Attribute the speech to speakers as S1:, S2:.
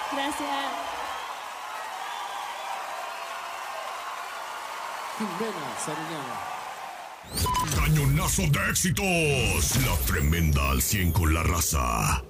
S1: Gracias.
S2: Jimena Sariñana.
S3: Cañonazo de éxitos. La tremenda al 100 con la raza.